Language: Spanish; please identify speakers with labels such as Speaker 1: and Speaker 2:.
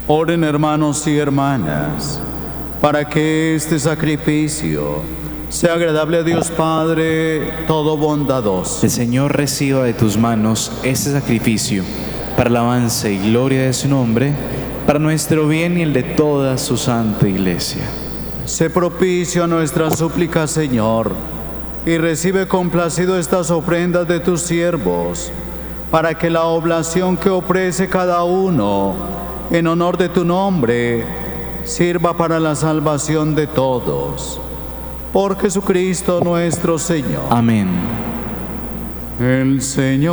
Speaker 1: Oren, hermanos y hermanas, para que este sacrificio sea agradable a Dios Padre todo bondadoso.
Speaker 2: El Señor reciba de tus manos este sacrificio para alabanza y gloria de su nombre, para nuestro bien y el de toda su santa Iglesia.
Speaker 1: Sé propicio a nuestras súplicas, Señor, y recibe complacido estas ofrendas de tus siervos, para que la oblación que ofrece cada uno en honor de tu nombre sirva para la salvación de todos. Por Jesucristo nuestro Señor.
Speaker 2: Amén.
Speaker 1: El Señor